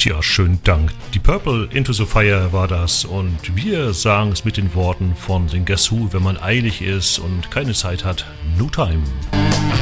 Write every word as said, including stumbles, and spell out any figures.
Ja, schönen Dank. Die Purple, Into the Fire war das und wir sagen es mit den Worten von den Guess Who, wenn man eilig ist und keine Zeit hat, no time.